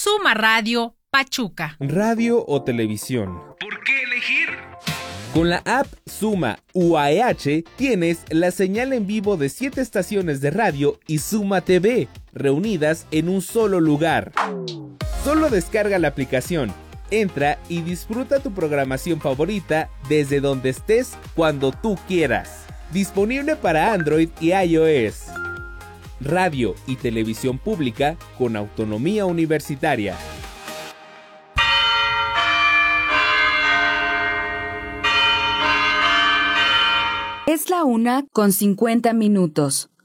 Suma Radio Pachuca. Radio o televisión. ¿Por qué elegir? Con la app Suma UAEH tienes la señal en vivo de 7 estaciones de radio y Suma TV, reunidas en un solo lugar. Solo descarga la aplicación, entra y disfruta tu programación favorita desde donde estés cuando tú quieras. Disponible para Android y iOS. Radio y televisión pública con autonomía universitaria. Es la 1:50 PM.